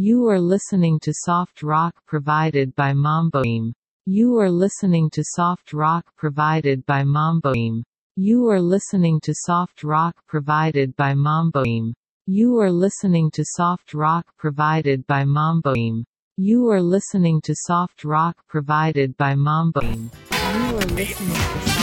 You are listening to soft rock provided by Mamboim. You are listening to soft rock provided by Mamboim. You are listening to soft rock provided by Mamboim. You are listening to soft rock provided by Mamboim. You are listening to soft rock provided by Mamboim. You are listening to